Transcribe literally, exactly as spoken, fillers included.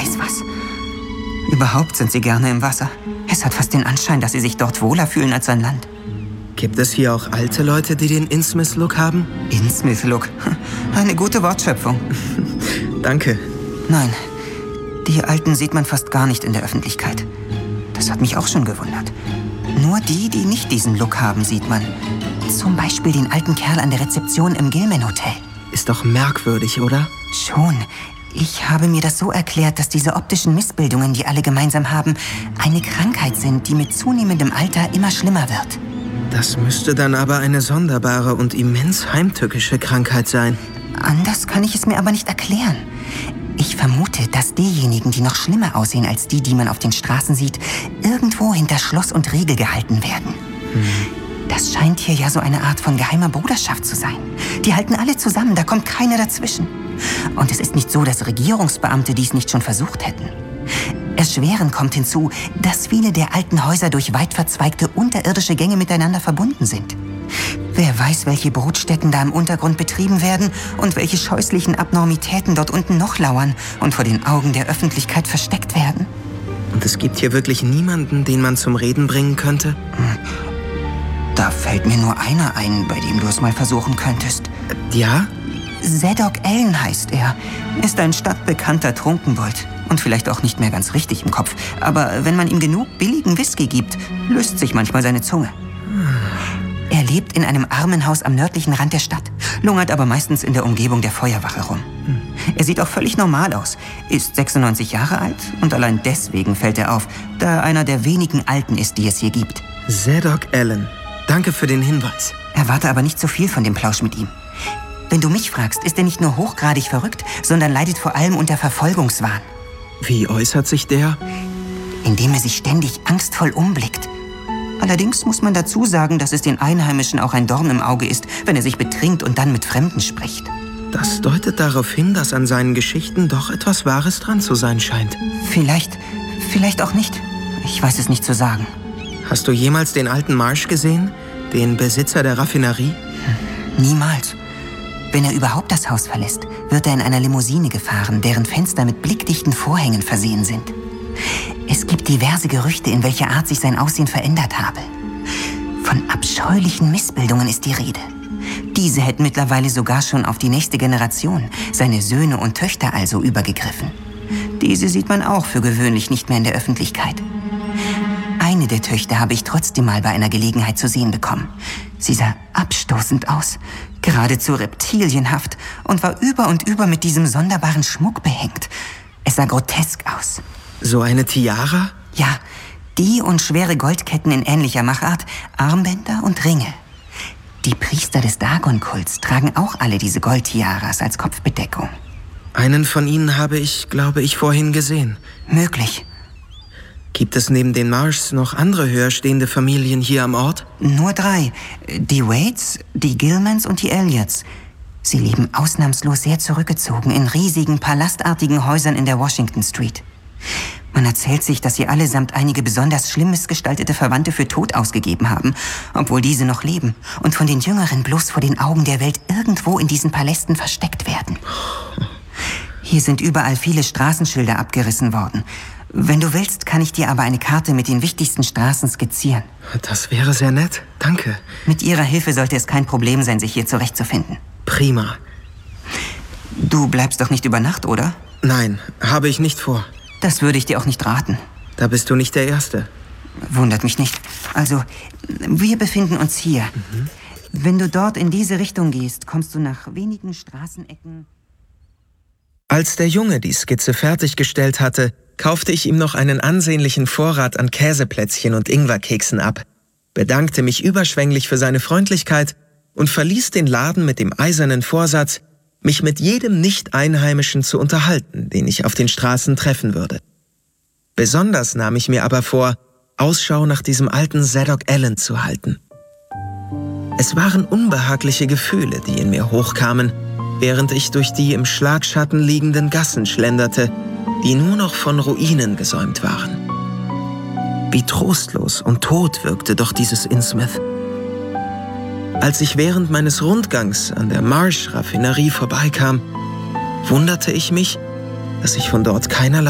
weiß was. Überhaupt sind sie gerne im Wasser. Es hat fast den Anschein, dass sie sich dort wohler fühlen als an Land. Gibt es hier auch alte Leute, die den Innsmouth-Look haben? Innsmouth-Look? Eine gute Wortschöpfung. Danke. Nein, die Alten sieht man fast gar nicht in der Öffentlichkeit. Das hat mich auch schon gewundert. Nur die, die nicht diesen Look haben, sieht man. Zum Beispiel den alten Kerl an der Rezeption im Gilman Hotel. Ist doch merkwürdig, oder? Schon. Ich habe mir das so erklärt, dass diese optischen Missbildungen, die alle gemeinsam haben, eine Krankheit sind, die mit zunehmendem Alter immer schlimmer wird. Das müsste dann aber eine sonderbare und immens heimtückische Krankheit sein. Anders kann ich es mir aber nicht erklären. Ich vermute, dass diejenigen, die noch schlimmer aussehen als die, die man auf den Straßen sieht, irgendwo hinter Schloss und Riegel gehalten werden. Hm. Das scheint hier ja so eine Art von geheimer Bruderschaft zu sein. Die halten alle zusammen, da kommt keiner dazwischen. Und es ist nicht so, dass Regierungsbeamte dies nicht schon versucht hätten. Erschwerend kommt hinzu, dass viele der alten Häuser durch weit verzweigte unterirdische Gänge miteinander verbunden sind. Wer weiß, welche Brutstätten da im Untergrund betrieben werden und welche scheußlichen Abnormitäten dort unten noch lauern und vor den Augen der Öffentlichkeit versteckt werden. Und es gibt hier wirklich niemanden, den man zum Reden bringen könnte? Da fällt mir nur einer ein, bei dem du es mal versuchen könntest. Ja? Zadok Allen heißt er. Ist ein stadtbekannter Trunkenbold. Und vielleicht auch nicht mehr ganz richtig im Kopf. Aber wenn man ihm genug billigen Whisky gibt, löst sich manchmal seine Zunge. Er lebt in einem Armenhaus am nördlichen Rand der Stadt, lungert aber meistens in der Umgebung der Feuerwache rum. Er sieht auch völlig normal aus, ist sechsundneunzig Jahre alt und allein deswegen fällt er auf, da er einer der wenigen Alten ist, die es hier gibt. Zadok Allen. Danke für den Hinweis. Erwarte aber nicht so viel von dem Plausch mit ihm. Wenn du mich fragst, ist er nicht nur hochgradig verrückt, sondern leidet vor allem unter Verfolgungswahn. Wie äußert sich der? Indem er sich ständig angstvoll umblickt. Allerdings muss man dazu sagen, dass es den Einheimischen auch ein Dorn im Auge ist, wenn er sich betrinkt und dann mit Fremden spricht. Das deutet darauf hin, dass an seinen Geschichten doch etwas Wahres dran zu sein scheint. Vielleicht, vielleicht auch nicht. Ich weiß es nicht zu sagen. Hast du jemals den alten Marsh gesehen? Den Besitzer der Raffinerie? Hm, niemals. Wenn er überhaupt das Haus verlässt, wird er in einer Limousine gefahren, deren Fenster mit blickdichten Vorhängen versehen sind. Es gibt diverse Gerüchte, in welcher Art sich sein Aussehen verändert habe. Von abscheulichen Missbildungen ist die Rede. Diese hätten mittlerweile sogar schon auf die nächste Generation, seine Söhne und Töchter also, übergegriffen. Diese sieht man auch für gewöhnlich nicht mehr in der Öffentlichkeit. Eine der Töchter habe ich trotzdem mal bei einer Gelegenheit zu sehen bekommen. Sie sah abstoßend aus, geradezu reptilienhaft und war über und über mit diesem sonderbaren Schmuck behängt. Es sah grotesk aus. So eine Tiara? Ja, die und schwere Goldketten in ähnlicher Machart, Armbänder und Ringe. Die Priester des Dagon-Kults tragen auch alle diese Goldtiaras als Kopfbedeckung. Einen von ihnen habe ich, glaube ich, vorhin gesehen. Möglich. Gibt es neben den Marshs noch andere höher stehende Familien hier am Ort? Nur drei. Die Waites, die Gilmans und die Elliots. Sie leben ausnahmslos sehr zurückgezogen in riesigen, palastartigen Häusern in der Washington Street. Man erzählt sich, dass sie allesamt einige besonders schlimm missgestaltete Verwandte für tot ausgegeben haben, obwohl diese noch leben und von den Jüngeren bloß vor den Augen der Welt irgendwo in diesen Palästen versteckt werden. Hier sind überall viele Straßenschilder abgerissen worden. Wenn du willst, kann ich dir aber eine Karte mit den wichtigsten Straßen skizzieren. Das wäre sehr nett. Danke. Mit ihrer Hilfe sollte es kein Problem sein, sich hier zurechtzufinden. Prima. Du bleibst doch nicht über Nacht, oder? Nein, habe ich nicht vor. Das würde ich dir auch nicht raten. Da bist du nicht der Erste. Wundert mich nicht. Also, wir befinden uns hier. Mhm. Wenn du dort in diese Richtung gehst, kommst du nach wenigen Straßenecken... Als der Junge die Skizze fertiggestellt hatte, kaufte ich ihm noch einen ansehnlichen Vorrat an Käseplätzchen und Ingwerkeksen ab, bedankte mich überschwänglich für seine Freundlichkeit und verließ den Laden mit dem eisernen Vorsatz, mich mit jedem Nicht-Einheimischen zu unterhalten, den ich auf den Straßen treffen würde. Besonders nahm ich mir aber vor, Ausschau nach diesem alten Zadok Allen zu halten. Es waren unbehagliche Gefühle, die in mir hochkamen, während ich durch die im Schlagschatten liegenden Gassen schlenderte, die nur noch von Ruinen gesäumt waren. Wie trostlos und tot wirkte doch dieses Innsmouth. Als ich während meines Rundgangs an der Marsh-Raffinerie vorbeikam, wunderte ich mich, dass ich von dort keinerlei